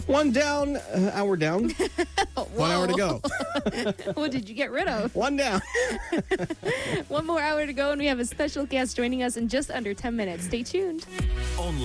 One down, hour down. 1 hour to go. What did you get rid of? One down. One more hour to go, and we have a special guest joining us in just under 10 minutes. Stay tuned. Only